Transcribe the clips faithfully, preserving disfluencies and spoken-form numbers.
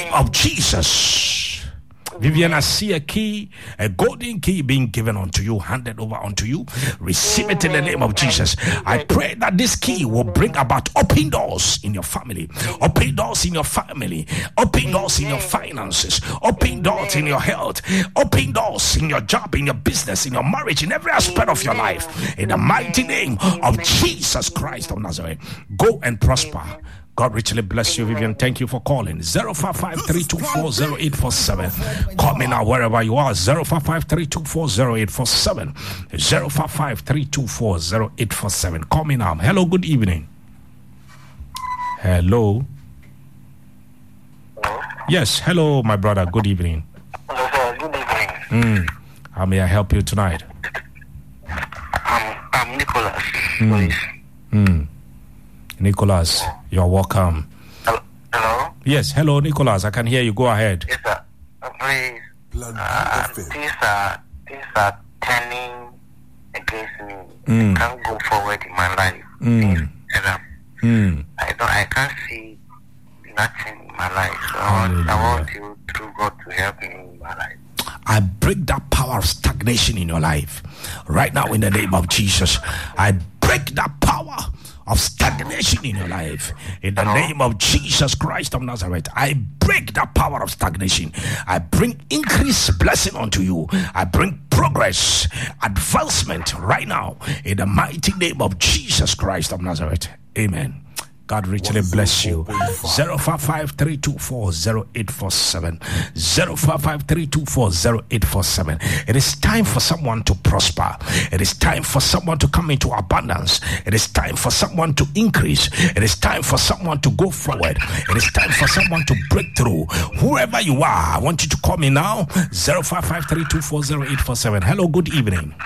name of Jesus. Vivian, I see a key, a golden key being given unto you, handed over unto you. Receive it in the name of Jesus. I pray that this key will bring about open doors in your family, open doors in your family, open doors in your finances, open doors in your health, open doors in your job, in your business, in your marriage, in every aspect of your life. In the mighty name of Jesus Christ of Nazareth, go and prosper. God richly bless you, Vivian. Thank you for calling. zero five five, three two four, zero eight four seven. Call me now wherever you are. zero five five, three two four, zero eight four seven. zero five five, three two four, zero eight four seven. Call me now. Hello, good evening. Hello. Hello? Yes, hello, my brother. Good evening. Hello, sir. Good evening. Mm. How may I help you tonight? I'm, I'm Nicholas. Mm. Mm. Nicholas, you're welcome. Hello? Hello? Yes, hello, Nicholas. I can hear you. Go ahead. Yes, sir. Uh, please. Uh, things are, things are turning against me. Mm. I can't go forward in my life. Mm. Things, uh, Mm. I don't. I can't see nothing in my life. So I want, I want you, through God, to help me in my life. I break that power of stagnation in your life right now in the name of Jesus. I break that power of stagnation in your life in the name of Jesus Christ of Nazareth. I break that power of stagnation. I bring increased blessing unto you. I bring progress, advancement right now in the mighty name of Jesus Christ of Nazareth. Amen. God richly bless you. zero five five, three two four, zero eight four seven. zero five five, three two four, zero eight four seven. It is time for someone to prosper. It is time for someone to come into abundance. It is time for someone to increase. It is time for someone to go forward. It is time for someone to break through. Whoever you are, I want you to call me now. zero five five, three two four, zero eight four seven. Hello, good evening.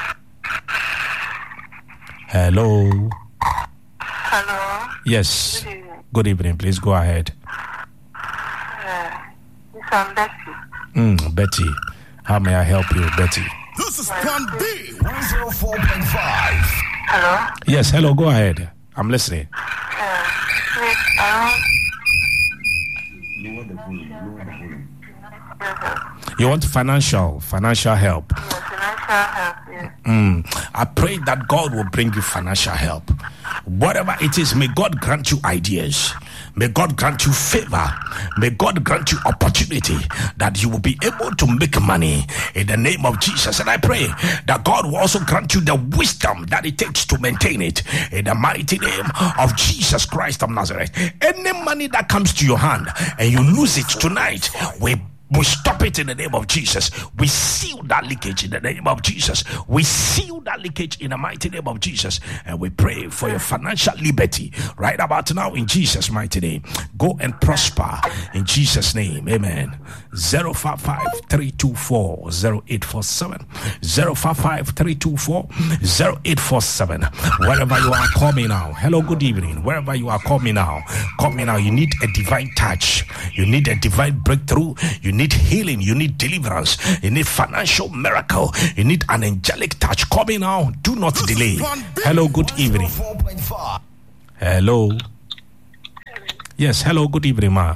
Hello. Hello. Yes. Good evening. Good evening. Please go ahead. Uh, this is Betty. Mm, Betty. How may I help you, Betty? This is Plan B one oh four point five. Hello. Yes, hello. Go ahead. I'm listening. Uh, please, I Lower the volume. Lower the volume. want You want financial, financial help. yes, financial help. Yes. Mm. I pray that God will bring you financial help. Whatever it is, may God grant you ideas. May God grant you favor. May God grant you opportunity that you will be able to make money in the name of Jesus. And I pray that God will also grant you the wisdom that it takes to maintain it in the mighty name of Jesus Christ of Nazareth. Any money that comes to your hand and you lose it tonight, we We stop it in the name of Jesus. We seal that leakage in the name of Jesus. We seal that leakage in the mighty name of Jesus. And we pray for your financial liberty right about now in Jesus' mighty name. Go and prosper in Jesus' name. Amen. zero five five, three two four, zero eight four seven. zero five five, three two four, zero eight four seven. Wherever you are, call me now. Hello, good evening. Wherever you are, call me now. Call me now. You need a divine touch. You need a divine breakthrough. You need healing. You need deliverance. You need financial miracle. You need an angelic touch. Call me now. Do not delay. Hello, good evening. Hello. Yes, hello, good evening, ma.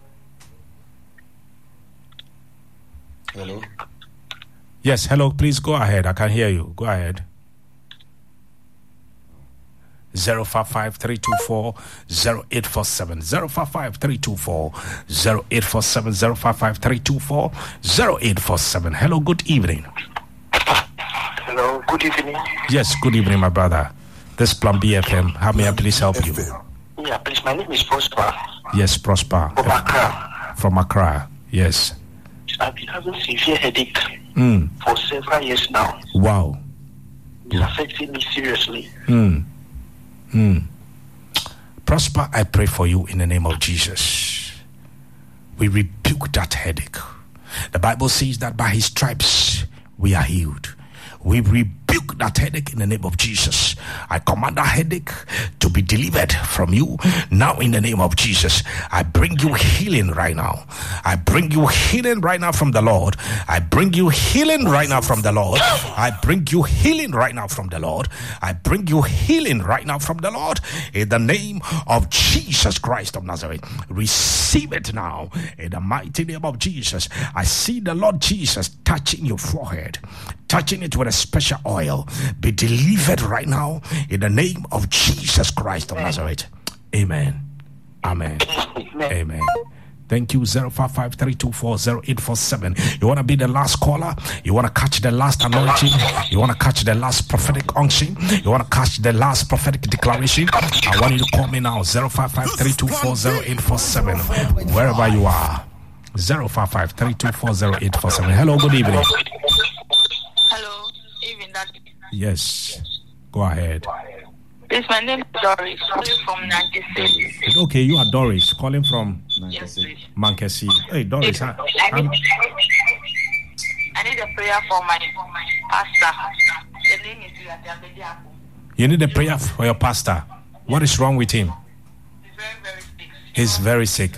Hello. Yes, hello, please go ahead. I can hear you. Go ahead. zero five five, three two four, zero eight four seven. zero five five, three two four, zero eight four seven. zero five five, three two four, zero eight four seven. Hello, good evening. Hello, good evening. Yes, good evening, my brother. This is Plan B F M. How may I please help you? Yeah, please, my name is Prosper. Yes, Prosper. From Accra. From Accra, yes. I've been having severe headache Mm. for several years now. Wow. It's affecting me seriously. Mm. Mm. Prosper, I pray for you in the name of Jesus. We rebuke that headache. The Bible says that by his stripes we are healed. We rebuke rebuke that headache in the name of Jesus. I command that headache to be delivered from you now in the name of Jesus. I bring you healing right now. I bring you healing right now from the Lord. I bring you healing right now from the Lord. I bring you healing right now from the Lord. I bring you healing right now from the Lord in the name of Jesus Christ of Nazareth. Receive it now in the mighty name of Jesus. I see the Lord Jesus touching your forehead, touching it with a special oil. Be delivered right now in the name of Jesus Christ of Nazareth. Amen. Amen. Amen. Thank you. zero five five three two four zero eight four seven. You want to be the last caller? You want to catch the last anointing? You want to catch the last prophetic unction? You want to catch the last prophetic declaration? I want you to call me now. zero five five three two four zero eight four seven. Wherever you are. zero five five three two four zero eight four seven. Hello, good evening. Hello, evening, Daddy. Yes. Go ahead. Please, my name is Doris, calling from ninety-six. Okay, you are Doris, calling from Yes, please. Mankesi. Hey, Doris. I, I need, I need a prayer for my, for my pastor. The name is Yajabediako. You need a prayer for your pastor. What is wrong with him? He's very, very sick. He's very sick.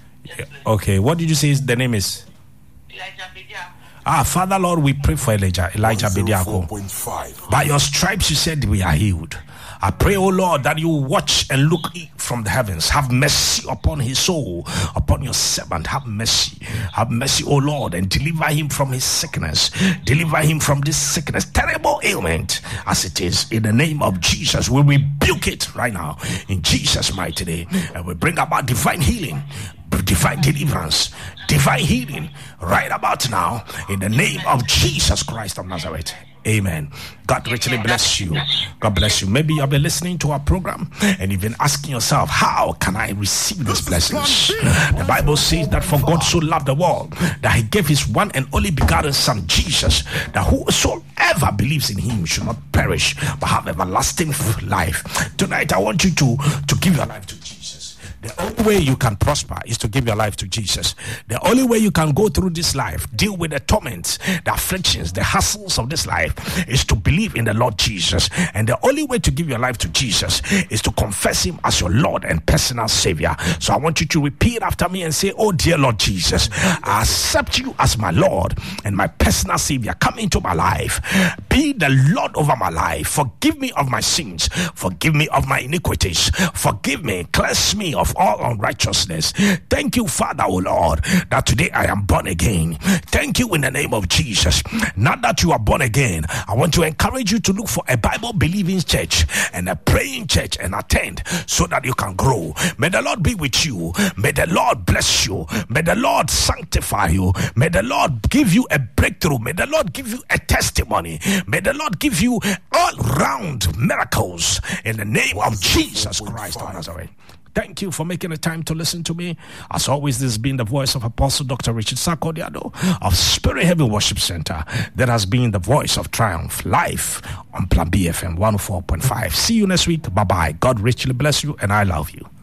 Okay, what did you say the name is? Elijah Bediako. Ah, Father Lord, we pray for Elijah, Elijah Bediako. By your stripes you said we are healed. I pray, oh Lord, that you watch and look from the heavens. Have mercy upon his soul, upon your servant. Have mercy. Have mercy, oh Lord, and deliver him from his sickness. Deliver him from this sickness, terrible ailment as it is. In the name of Jesus, we rebuke it right now. In Jesus' mighty name. And we bring about divine healing, divine deliverance, divine healing right about now. In the name of Jesus Christ of Nazareth. Amen. God richly bless you. God bless you. Maybe you've been listening to our program and you've been asking yourself, how can I receive these blessings? The Bible says that for God so loved the world that he gave his one and only begotten son, Jesus, that whosoever believes in him should not perish but have everlasting life. Tonight I want you to, to give your life to Jesus. The only way you can prosper is to give your life to Jesus. The only way you can go through this life, deal with the torments, the afflictions, the hassles of this life, is to believe in the Lord Jesus. And the only way to give your life to Jesus is to confess him as your Lord and personal Savior. So I want you to repeat after me and say, oh dear Lord Jesus, I accept you as my Lord and my personal Savior. Come into my life. Be the Lord over my life. Forgive me of my sins. Forgive me of my iniquities. Forgive me. Cleanse me of all unrighteousness. Thank you, Father, oh Lord, that today I am born again. Thank you in the name of Jesus. Now that you are born again, I want to encourage you to look for a Bible-believing church and a praying church and attend so that you can grow. May the Lord be with you. May the Lord bless you. May the Lord sanctify you. May the Lord give you a breakthrough. May the Lord give you a testimony. May the Lord give you all-round miracles in the name of Jesus Christ of Nazareth. Thank you for making the time to listen to me. As always, this has been the voice of Apostle Doctor Richard Sarkodie of Spirit Heaven Worship Center. That has been the voice of triumph live on Plan B F M one oh four point five. See you next week. Bye-bye. God richly bless you and I love you.